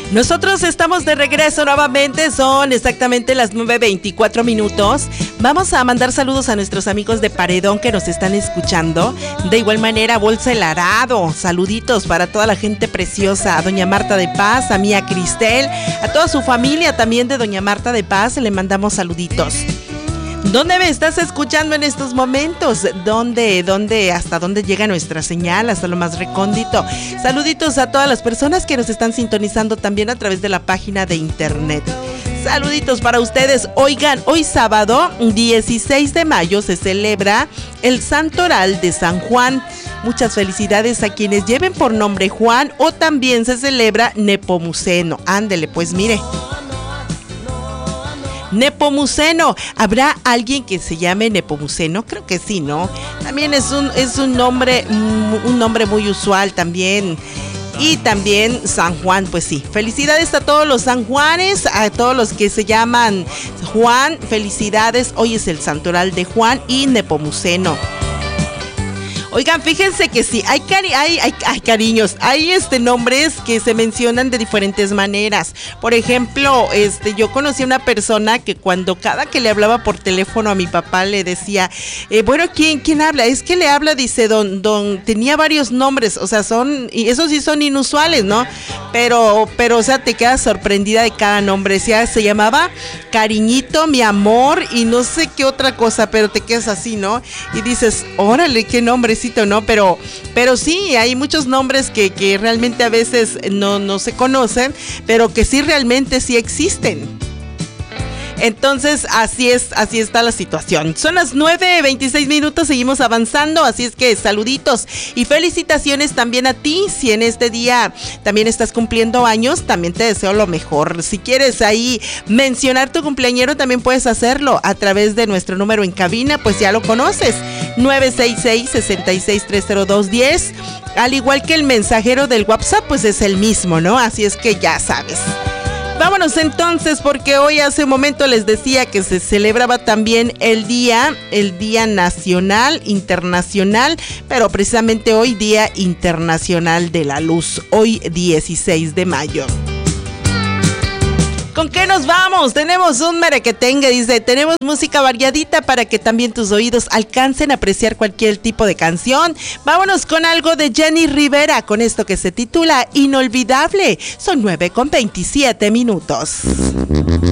Nosotros estamos de regreso nuevamente, son exactamente las 9:24 minutos. Vamos a mandar saludos a nuestros amigos de Paredón que nos están escuchando. De igual manera, Bolsa El Arado, saluditos para toda la gente preciosa, a doña Marta de Paz, a Mía Cristel, a toda su familia también de doña Marta de Paz, le mandamos saluditos. ¿Dónde me estás escuchando en estos momentos? ¿Dónde? ¿Hasta dónde llega nuestra señal? Hasta lo más recóndito. Saluditos a todas las personas que nos están sintonizando también a través de la página de internet. Saluditos para ustedes. Oigan, hoy sábado 16 de mayo se celebra el Santoral de San Juan. Muchas felicidades a quienes lleven por nombre Juan, o también se celebra Nepomuceno. Ándele, pues mire. Nepomuceno, ¿habrá alguien que se llame Nepomuceno? Creo que sí, ¿no? También es un nombre muy usual también. Y también San Juan, pues sí. Felicidades a todos los San Juanes, a todos los que se llaman Juan, felicidades. Hoy es el Santoral de Juan y Nepomuceno. Oigan, fíjense que sí, hay cariños, hay nombres que se mencionan de diferentes maneras. Por ejemplo, yo conocí a una persona que cada que le hablaba por teléfono a mi papá le decía, bueno, ¿quién habla? Es que le habla, dice, tenía varios nombres, o sea, y esos sí son inusuales, ¿no? Pero, o sea, te quedas sorprendida de cada nombre. Decía, se llamaba Cariñito, mi amor, y no sé qué otra cosa, pero te quedas así, ¿no? Y dices, órale, qué nombrecito, ¿no? Pero sí, hay muchos nombres que realmente a veces no se conocen, pero que sí realmente sí existen. Entonces, así está la situación. Son las 9:26 minutos, seguimos avanzando, así es que saluditos y felicitaciones también a ti. Si en este día también estás cumpliendo años, también te deseo lo mejor. Si quieres ahí mencionar tu cumpleañero, también puedes hacerlo a través de nuestro número en cabina, pues ya lo conoces, 966-6630-210. Al igual que el mensajero del WhatsApp, pues es el mismo, ¿no? Así es que ya sabes. Vámonos entonces, porque hoy hace un momento les decía que se celebraba también el Día Nacional, Internacional, pero precisamente hoy Día Internacional de la Luz, hoy 16 de mayo. ¿Con qué nos vamos? Tenemos un merequetengue, dice, tenemos música variadita para que también tus oídos alcancen a apreciar cualquier tipo de canción. Vámonos con algo de Jenny Rivera, con esto que se titula Inolvidable. Son 9:27 minutos.